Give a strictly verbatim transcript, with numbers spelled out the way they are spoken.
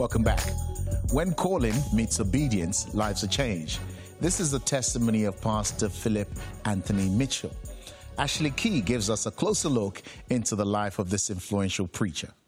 Welcome back. When calling meets obedience, lives are changed. This is the testimony of Pastor Philip Anthony Mitchell. Ashley Key gives us a closer look into the life of this influential preacher.